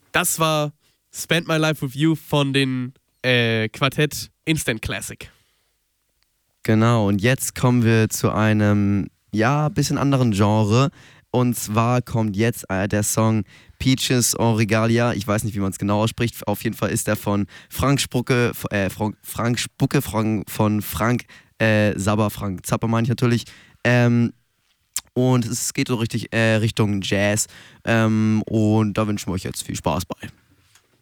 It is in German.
Das war Spend My Life With You von den Quartett Instant Classic. Genau, und jetzt kommen wir zu einem, bisschen anderen Genre. Und zwar kommt jetzt der Song Peaches en Regalia. Ich weiß nicht, wie man es genau ausspricht. Auf jeden Fall ist der von Frank Spucke, von Frank Sabber, Frank Zappa meine ich natürlich. Und es geht so richtig Richtung Jazz. Und da wünschen wir euch jetzt viel Spaß bei.